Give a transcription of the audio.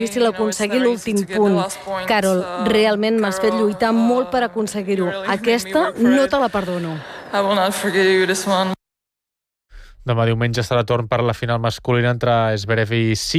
difícil aconseguir l'últim punt. Carol, realment m'has fet lluitar molt per aconseguir-ho. Aquesta no te la perdono. Demà diumenge serà torn per la final masculina entre Zverev i Sinner.